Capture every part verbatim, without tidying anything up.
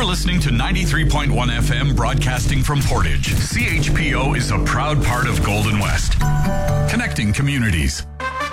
You're listening to ninety-three point one F M, broadcasting from Portage. C H P O is a proud part of Golden West, connecting communities.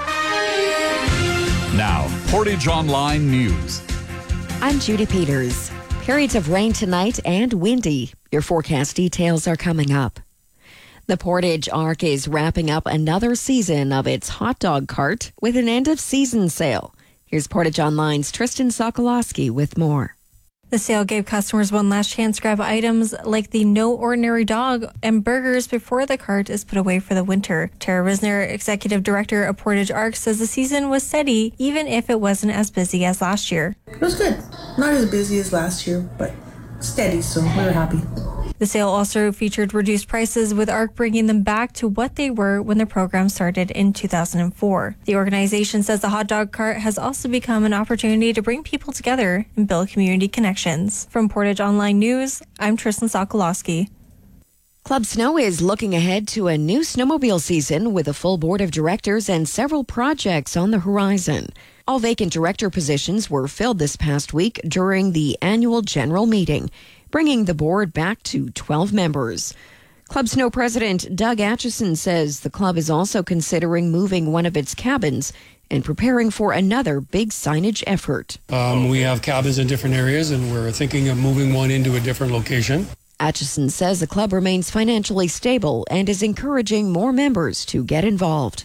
Now, Portage Online News. I'm Judy Peters. Periods of rain tonight and windy. Your forecast details are coming up. The Portage Arc is wrapping up another season of its hot dog cart with an end-of-season sale. Here's Portage Online's Tristan Sokolowski with more. The sale gave customers one last chance to grab items like the No Ordinary Dog and burgers before the cart is put away for the winter. Tara Risner, Executive Director of Portage Arc, says the season was steady, even if it wasn't as busy as last year. It was good. Not as busy as last year, but steady, so we were happy. The sale also featured reduced prices, with Arc bringing them back to what they were when the program started in two thousand four. The organization says the hot dog cart has also become an opportunity to bring people together and build community connections. From Portage Online News, I'm Tristan Sokolowski. Club Snow is looking ahead to a new snowmobile season with a full board of directors and several projects on the horizon. All vacant director positions were filled this past week during the annual general meeting, bringing the board back to twelve members. Club Snow President Doug Atchison says the club is also considering moving one of its cabins and preparing for another big signage effort. Um, we have cabins in different areas, and we're thinking of moving one into a different location. Atchison says the club remains financially stable and is encouraging more members to get involved.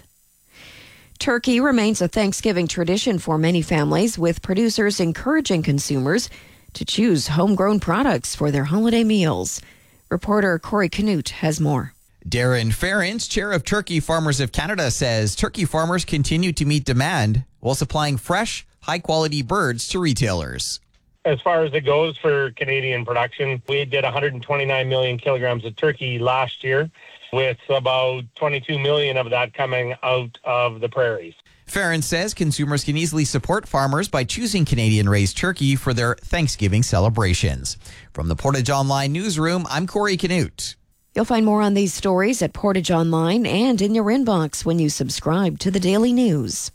Turkey remains a Thanksgiving tradition for many families, with producers encouraging consumers to choose homegrown products for their holiday meals. Reporter Corey Canute has more. Darren Ferentz, chair of Turkey Farmers of Canada, says turkey farmers continue to meet demand while supplying fresh, high-quality birds to retailers. As far as it goes for Canadian production, we did one hundred twenty-nine million kilograms of turkey last year, with about twenty-two million of that coming out of the prairies. Ferentz says consumers can easily support farmers by choosing Canadian-raised turkey for their Thanksgiving celebrations. From the Portage Online newsroom, I'm Corey Canute. You'll find more on these stories at Portage Online and in your inbox when you subscribe to the Daily News.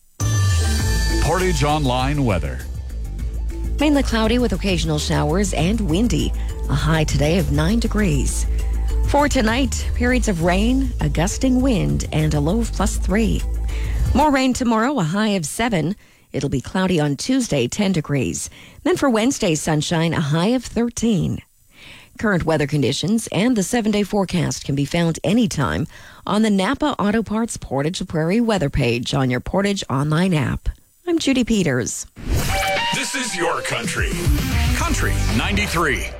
Portage Online weather. Mainly cloudy with occasional showers and windy. A high today of nine degrees. For tonight, periods of rain, a gusting wind, and a low of plus three. More rain tomorrow, a high of seven. It'll be cloudy on Tuesday, ten degrees. Then for Wednesday, sunshine, a high of thirteen. Current weather conditions and the seven-day forecast can be found anytime on the Napa Auto Parts Portage Prairie weather page on your Portage Online app. I'm Judy Peters. This is your country. Country ninety-three.